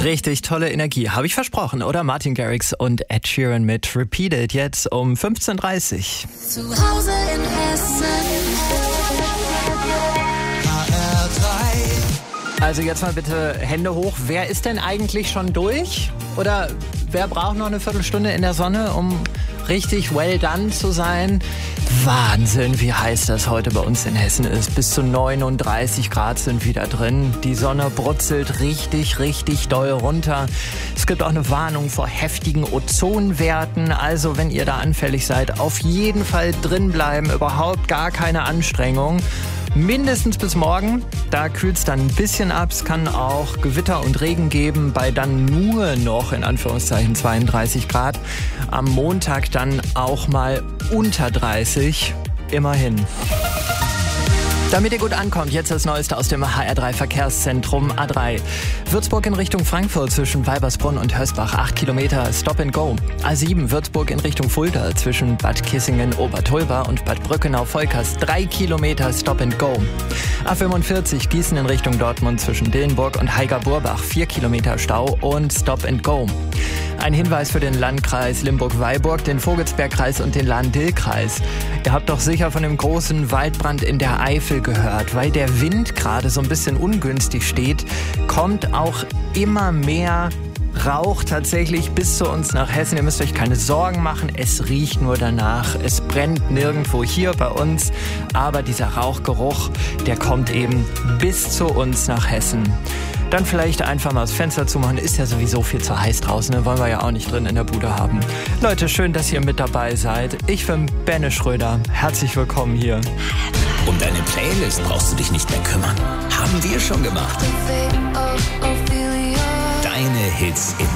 Richtig tolle Energie, habe ich versprochen, oder? Martin Garrix und Ed Sheeran mit Repeated, jetzt um 15:30 Uhr. Zu Hause in Hessen. Also jetzt mal bitte Hände hoch. Wer ist denn eigentlich schon durch? Oder wer braucht noch eine Viertelstunde in der Sonne, um richtig well done zu sein? Wahnsinn, wie heiß das heute bei uns in Hessen ist. Bis zu 39 Grad sind wieder drin. Die Sonne brutzelt richtig, richtig doll runter. Es gibt auch eine Warnung vor heftigen Ozonwerten. Also wenn ihr da anfällig seid, auf jeden Fall drin bleiben. Überhaupt gar keine Anstrengung. Mindestens bis morgen, da kühlt es dann ein bisschen ab. Es kann auch Gewitter und Regen geben, bei dann nur noch in Anführungszeichen 32 Grad. Am Montag dann auch mal unter 30, immerhin. Damit ihr gut ankommt, jetzt das Neueste aus dem HR3 Verkehrszentrum A3. Würzburg in Richtung Frankfurt zwischen Weibersbrunn und Hösbach 8 Kilometer Stop and Go. A7 Würzburg in Richtung Fulda zwischen Bad Kissingen, Obertulba und Bad Brückenau-Volkers 3 Kilometer Stop and Go. A45 Gießen in Richtung Dortmund zwischen Dillenburg und Heiger-Burbach 4 Kilometer Stau und Stop and Go. Ein Hinweis für den Landkreis Limburg-Weilburg, den Vogelsbergkreis und den Lahn-Dill-Kreis. Ihr habt doch sicher von dem großen Waldbrand in der Eifel gehört. Weil der Wind gerade so ein bisschen ungünstig steht, kommt auch immer mehr Rauch tatsächlich bis zu uns nach Hessen. Ihr müsst euch keine Sorgen machen, es riecht nur danach. Es brennt nirgendwo hier bei uns, aber dieser Rauchgeruch, der kommt eben bis zu uns nach Hessen. Dann vielleicht einfach mal das Fenster zumachen, ist ja sowieso viel zu heiß draußen, ne? Wollen wir ja auch nicht drin in der Bude haben. Leute, schön, dass ihr mit dabei seid. Ich bin Benne Schröder, herzlich willkommen hier. Um deine Playlist brauchst du dich nicht mehr kümmern. Haben wir schon gemacht. Deine Hits in